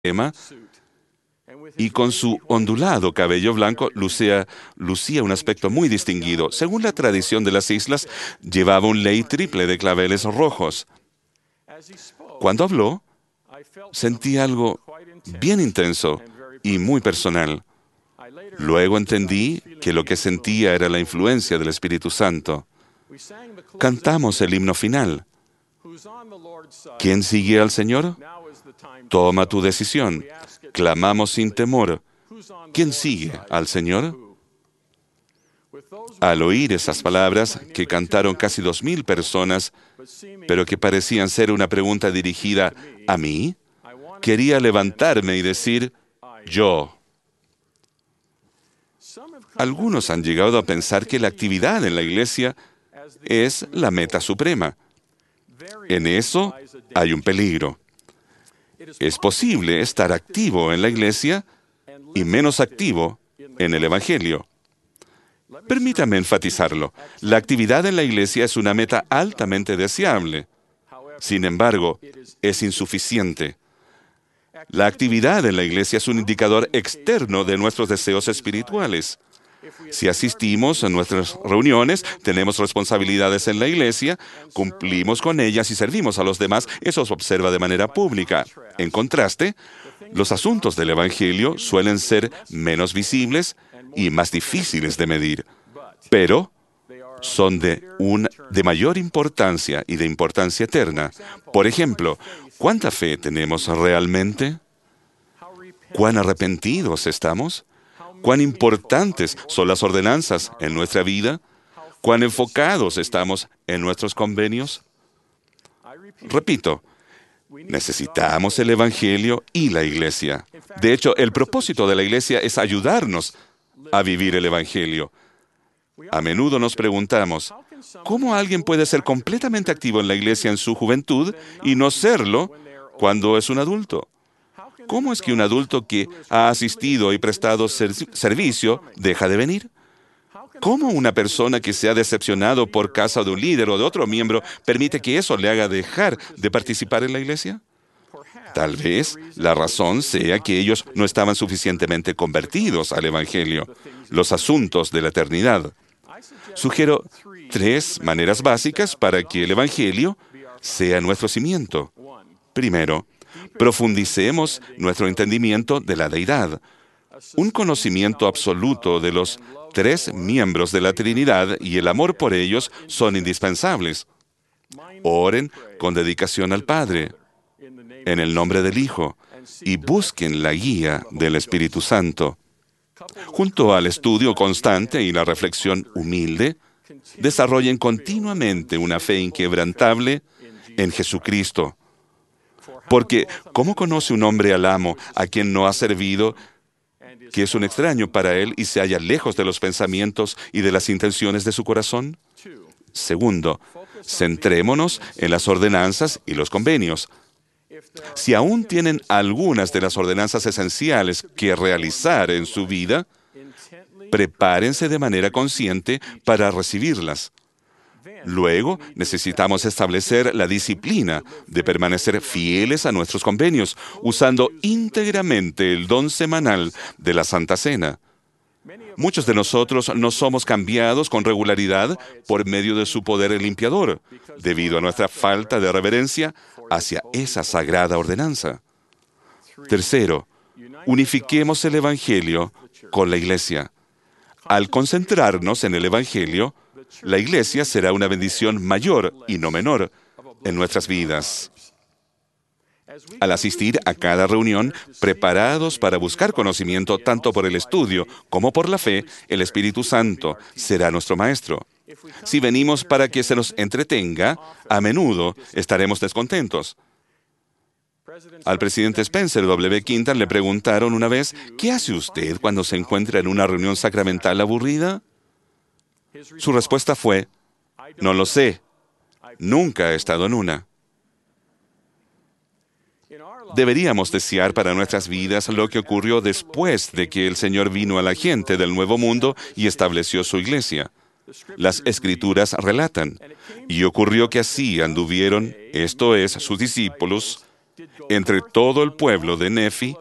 diadema y con su ondulado cabello blanco lucía un aspecto muy distinguido. Según la tradición de las islas, llevaba un lei triple de claveles rojos. Cuando habló, sentí algo bien intenso y muy personal. Luego entendí que lo que sentía era la influencia del Espíritu Santo. Cantamos el himno final. ¿Quién sigue al Señor? Toma tu decisión. Clamamos sin temor. ¿Quién sigue al Señor? Al oír esas palabras, que cantaron casi 2000 personas, pero que parecían ser una pregunta dirigida a mí, quería levantarme y decir, yo. Algunos han llegado a pensar que la actividad en la iglesia es la meta suprema. En eso hay un peligro. Es posible estar activo en la iglesia y menos activo en el Evangelio. Permítame enfatizarlo. La actividad en la iglesia es una meta altamente deseable. Sin embargo, es insuficiente. La actividad en la iglesia es un indicador externo de nuestros deseos espirituales. Si asistimos a nuestras reuniones, tenemos responsabilidades en la iglesia, cumplimos con ellas y servimos a los demás, eso se observa de manera pública. En contraste, los asuntos del Evangelio suelen ser menos visibles y más difíciles de medir, pero son de mayor importancia y de importancia eterna. Por ejemplo, ¿cuánta fe tenemos realmente? ¿Cuán arrepentidos estamos? ¿Cuán importantes son las ordenanzas en nuestra vida? ¿Cuán enfocados estamos en nuestros convenios? Repito, necesitamos el Evangelio y la iglesia. De hecho, el propósito de la iglesia es ayudarnos a vivir el Evangelio. A menudo nos preguntamos, ¿cómo alguien puede ser completamente activo en la iglesia en su juventud y no serlo cuando es un adulto? ¿Cómo es que un adulto que ha asistido y prestado servicio deja de venir? ¿Cómo una persona que se ha decepcionado por causa de un líder o de otro miembro permite que eso le haga dejar de participar en la iglesia? Tal vez la razón sea que ellos no estaban suficientemente convertidos al Evangelio, los asuntos de la eternidad. Sugiero 3 maneras básicas para que el Evangelio sea nuestro cimiento. Primero, profundicemos nuestro entendimiento de la deidad. Un conocimiento absoluto de los 3 miembros de la Trinidad y el amor por ellos son indispensables. Oren con dedicación al Padre, en el nombre del Hijo, y busquen la guía del Espíritu Santo. Junto al estudio constante y la reflexión humilde, desarrollen continuamente una fe inquebrantable en Jesucristo. Porque, ¿cómo conoce un hombre al amo a quien no ha servido, que es un extraño para él y se halla lejos de los pensamientos y de las intenciones de su corazón? Segundo, centrémonos en las ordenanzas y los convenios. Si aún tienen algunas de las ordenanzas esenciales que realizar en su vida, prepárense de manera consciente para recibirlas. Luego, necesitamos establecer la disciplina de permanecer fieles a nuestros convenios, usando íntegramente el don semanal de la Santa Cena. Muchos de nosotros no somos cambiados con regularidad por medio de su poder limpiador, debido a nuestra falta de reverencia hacia esa sagrada ordenanza. Tercero, unifiquemos el Evangelio con la iglesia. Al concentrarnos en el Evangelio, la iglesia será una bendición mayor y no menor en nuestras vidas. Al asistir a cada reunión, preparados para buscar conocimiento tanto por el estudio como por la fe, el Espíritu Santo será nuestro maestro. Si venimos para que se nos entretenga, a menudo estaremos descontentos. Al presidente Spencer W. Quintan le preguntaron una vez, ¿qué hace usted cuando se encuentra en una reunión sacramental aburrida? Su respuesta fue, no lo sé, nunca he estado en una. Deberíamos desear para nuestras vidas lo que ocurrió después de que el Señor vino a la gente del Nuevo Mundo y estableció su iglesia. Las Escrituras relatan, y ocurrió que así anduvieron, esto es, sus discípulos, entre todo el pueblo de Nefi